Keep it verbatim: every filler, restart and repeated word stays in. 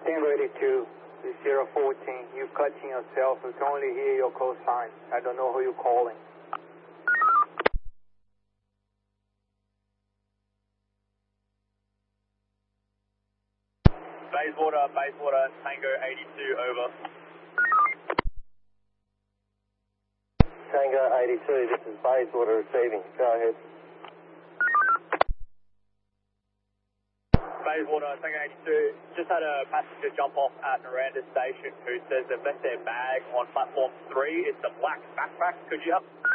Tango eighty-two, zero fourteen, you cutting yourself, you can only hear your call sign. I don't know who you're calling. Bayswater, Bayswater, Tango eighty-two, over. Tango eighty-two, this is Bayswater receiving. Go ahead. Bayswater, Tango eighty-two, just had a passenger jump off at Miranda Station who says they've left their bag on platform three. It's a black backpack. Could you help?